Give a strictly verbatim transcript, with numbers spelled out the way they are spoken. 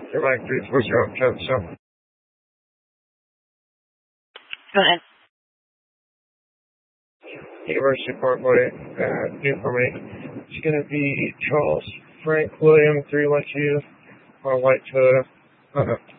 Your mic three four zero, Kevin, so. Go ahead. University Parkway, uh, new for me. It's gonna be Charles Frank William three one two, on white Toyota. Uh-huh.